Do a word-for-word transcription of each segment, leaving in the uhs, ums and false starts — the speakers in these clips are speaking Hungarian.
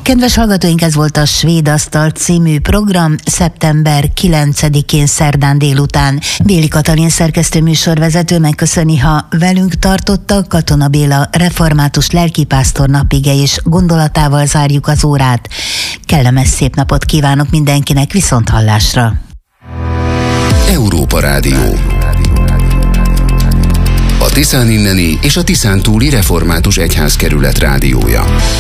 Kedves hallgatóink, ez volt a Svéd Asztal című program szeptember kilencedikén szerdán délután. Béli Katalin szerkesztő műsorvezető megköszöni, ha velünk tartottak. Katona Béla református lelkipásztor napige és gondolatával zárjuk az órát. Kellemes szép napot kívánok mindenkinek, viszont hallásra! Európa Rádió, a Tiszán inneni és a Tiszán túli református egyházkerület rádiója.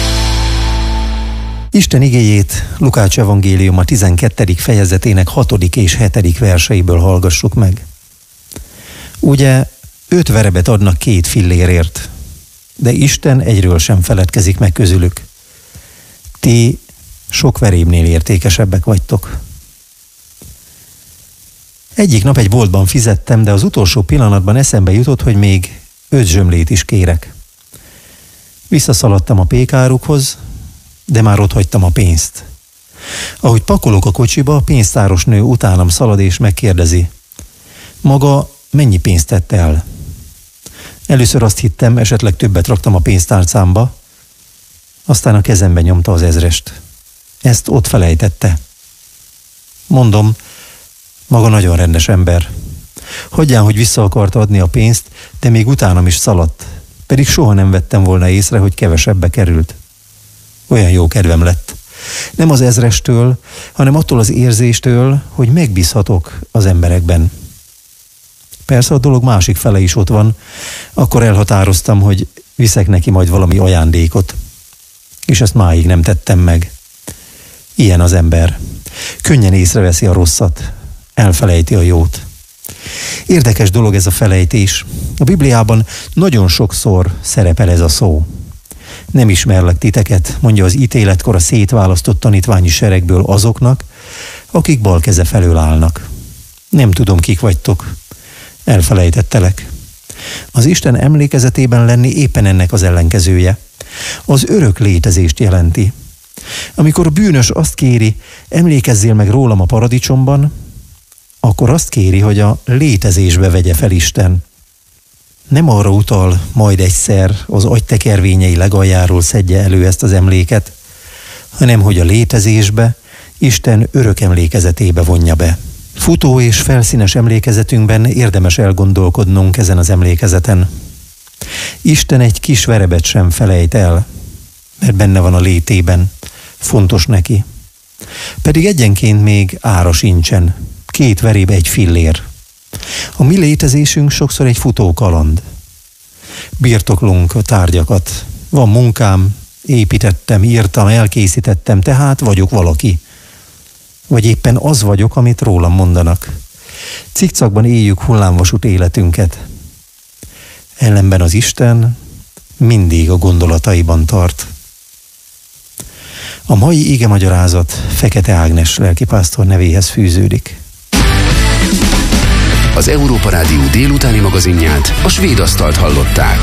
Isten igéjét Lukács evangéliuma tizenkettedik fejezetének hatodik és hetedik verseiből hallgassuk meg. Ugye öt verebet adnak két fillérért, de Isten egyről sem feledkezik meg közülük. Ti sok verébnél értékesebbek vagytok. Egyik nap egy boltban fizettem, de az utolsó pillanatban eszembe jutott, hogy még öt zsömlét is kérek. Visszaszaladtam a pékárukhoz, de már ott hagytam a pénzt. Ahogy pakolok a kocsiba, a pénztáros nő utánam szalad és megkérdezi: maga mennyi pénzt tett el? Először azt hittem, esetleg többet raktam a pénztárcámba, aztán a kezembe nyomta az ezrest. Ezt ott felejtette. Mondom, maga nagyon rendes ember. Hagyján, hogy vissza akarta adni a pénzt, de még utánam is szaladt, pedig soha nem vettem volna észre, hogy kevesebbe került. Olyan jó kedvem lett. Nem az ezrestől, hanem attól az érzéstől, hogy megbízhatok az emberekben. Persze a dolog másik fele is ott van. Akkor elhatároztam, hogy viszek neki majd valami ajándékot. És ezt máig nem tettem meg. Ilyen az ember. Könnyen észreveszi a rosszat, elfelejti a jót. Érdekes dolog ez a felejtés. A Bibliában nagyon sokszor szerepel ez a szó. Nem ismerlek titeket, mondja az ítéletkor a szétválasztott tanítványi seregből azoknak, akik bal keze felől állnak. Nem tudom, kik vagytok. Elfelejtettelek. Az Isten emlékezetében lenni éppen ennek az ellenkezője. Az örök létezést jelenti. Amikor a bűnös azt kéri, emlékezzél meg rólam a paradicsomban, akkor azt kéri, hogy a létezésbe vegye fel Isten. Nem arra utal, majd egyszer az agytekervényei legaljáról szedje elő ezt az emléket, hanem hogy a létezésbe, Isten örök emlékezetébe vonja be. Futó és felszínes emlékezetünkben érdemes elgondolkodnunk ezen az emlékezeten. Isten egy kis verebet sem felejt el, mert benne van a létében, fontos neki. Pedig egyenként még ára sincsen, két veréb egy fillér. A mi létezésünk sokszor egy futó kaland. Birtoklunk a tárgyakat. Van munkám, építettem, írtam, elkészítettem, tehát vagyok valaki. Vagy éppen az vagyok, amit rólam mondanak. Cikcakban éljük hullámvasút életünket. Ellenben az Isten mindig a gondolataiban tart. A mai igemagyarázat Fekete Ágnes lelkipásztor nevéhez fűződik. Az Európa Rádió délutáni magazinját, a Svéd Asztalt hallották.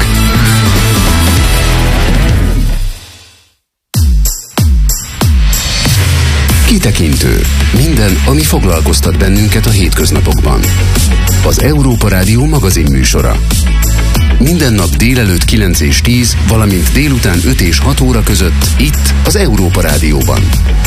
Kitekintő. Minden, ami foglalkoztat bennünket a hétköznapokban. Az Európa Rádió magazin műsora. Minden nap délelőtt kilenc és tíz, valamint délután öt és hat óra között itt az Európa Rádióban.